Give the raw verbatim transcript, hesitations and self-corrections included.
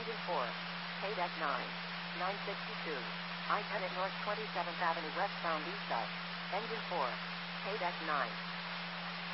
Engine four. K-Deck nine. nine sixty-two. I ten at North twenty-seventh Avenue westbound east side. Engine four. K-Deck nine.